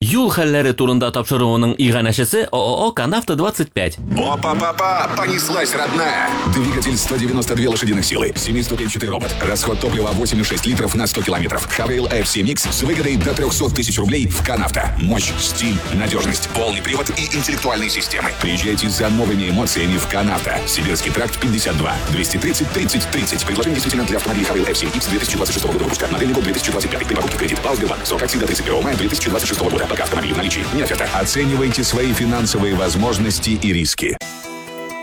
Юл хәлләре турында тапшыруының иганәчесе ООО «Канавто-25». Опа-па-па, понеслась, родная. Двигатель 192 лошадиных силы, 7-ступенчатый робот, расход топлива 8,6 литров на 100 километров. Хавейл FC Mix с выгодой до 300 тысяч рублей в Канавто. Мощь, стиль, надежность, полный привод и интеллектуальные системы. Приезжайте за новыми эмоциями в Канавто. Сибирский тракт 52, 230 30 30. Предложение действительно для автомобилей Хавейл FC Mix 2026 года выпуска. Модельный год 2025. При покупке кредит. Сбербанк. Срок акции до 31 мая 2026 года. Пока автомобиль в наличии. Нет оферта. Оценивайте свои финансовые возможности и риски.